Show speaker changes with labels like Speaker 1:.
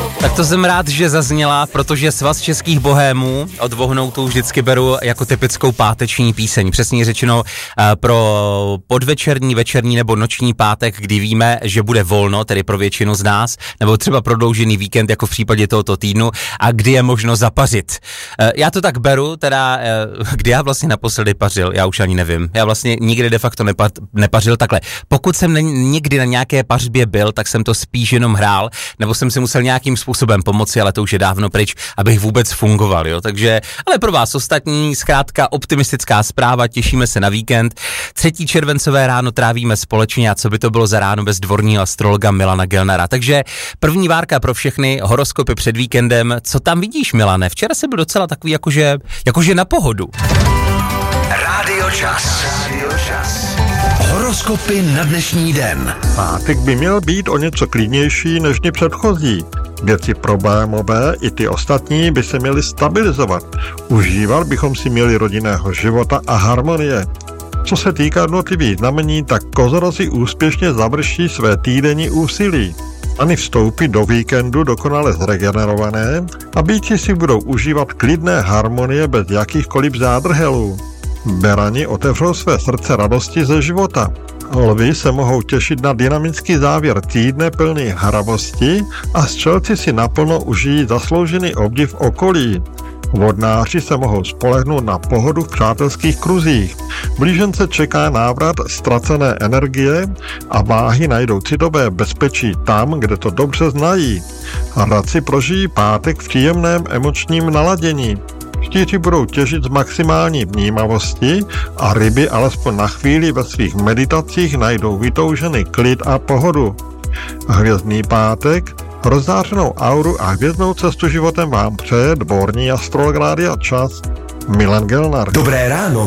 Speaker 1: Tak to jsem rád, že zazněla, protože Svaz českých bohémů od Vohnoutu vždycky beru jako typickou páteční píseň. Přesně řečeno pro podvečerní, večerní nebo noční pátek, kdy víme, že bude volno, tedy pro většinu z nás, nebo třeba prodloužený víkend, jako v případě tohoto týdnu, a kdy je možno zapařit. Já to tak beru, teda kdy já vlastně naposledy pařil, já už ani nevím. Já vlastně nikdy de facto nepařil takhle. Pokud jsem někdy na nějaké pařbě byl, tak jsem to spíš jenom hrál, nebo jsem si musel nějakým způsobem pomoci, ale to už je dávno pryč, abych vůbec fungoval, jo. Takže, ale pro vás ostatní, zkrátka optimistická zpráva, těšíme se na víkend. 3. červencové ráno trávíme společně a co by to bylo za ráno bez dvorního astrologa Milana Gelnara. Takže první várka pro všechny, horoskopy před víkendem. Co tam vidíš, Milane? Včera jsem byl docela takový jakože na pohodu.
Speaker 2: Rádio Čas. Horoskopy na dnešní den.
Speaker 3: Pátek by měl být o něco klidnější než dny předchozí. Věci problémové i ty ostatní by se měly stabilizovat. Užívat bychom si měli rodinného života a harmonie. Co se týká jednotlivých znamení, tak kozorozi úspěšně završí své týdenní úsilí. Ani vstoupí do víkendu dokonale zregenerované a býti si budou užívat klidné harmonie bez jakýchkoliv zádrhelů. Berani otevřou své srdce radosti ze života. Lvi se mohou těšit na dynamický závěr týdne plný hravosti a střelci si naplno užijí zasloužený obdiv okolí. Vodnáři se mohou spolehnout na pohodu v přátelských kruzích. Blížence čeká návrat ztracené energie a váhy najdou citové bezpečí tam, kde to dobře znají. Radci prožijí pátek v příjemném emočním naladění. Štíři budou těžit z maximální vnímavosti a ryby alespoň na chvíli ve svých meditacích najdou vytoužený klid a pohodu. Hvězdný pátek, rozzářenou auru a hvězdnou cestu životem vám přeje dvorní astrolog Rádia Čas Milan Gelnar.
Speaker 2: Dobré ráno